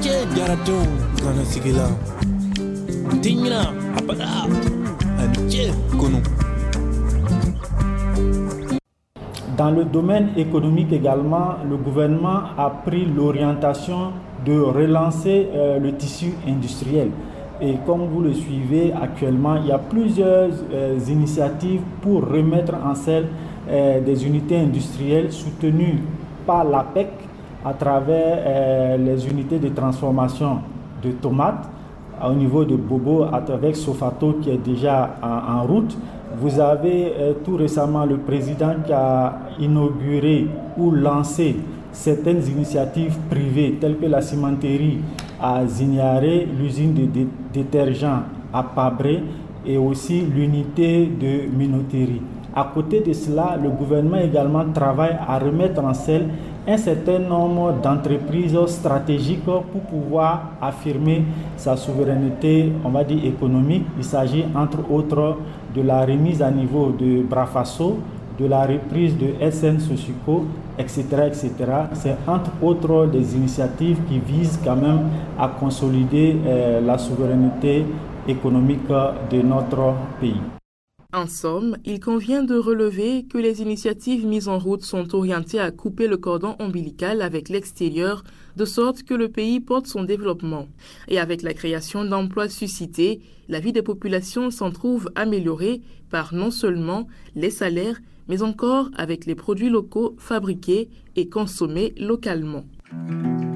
Dans le domaine économique également, le gouvernement a pris l'orientation de relancer le tissu industriel. Et comme vous le suivez actuellement, il y a plusieurs initiatives pour remettre en selle des unités industrielles soutenues par l'APEC à travers les unités de transformation de tomates au niveau de Bobo avec Sofato qui est déjà en route. Vous avez tout récemment le président qui a inauguré ou lancé certaines initiatives privées telles que la cimenterie à Zignaré, l'usine de détergents à Pabré et aussi l'unité de minoterie. À côté de cela, le gouvernement également travaille à remettre en selle un certain nombre d'entreprises stratégiques pour pouvoir affirmer sa souveraineté, on va dire économique. Il s'agit entre autres de la remise à niveau de Brafasso, de la reprise de SN Sosuco, etc., etc. C'est entre autres des initiatives qui visent quand même à consolider la souveraineté économique de notre pays. En somme, il convient de relever que les initiatives mises en route sont orientées à couper le cordon ombilical avec l'extérieur, de sorte que le pays porte son développement. Et avec la création d'emplois suscités, la vie des populations s'en trouve améliorée par non seulement les salaires, mais encore avec les produits locaux fabriqués et consommés localement.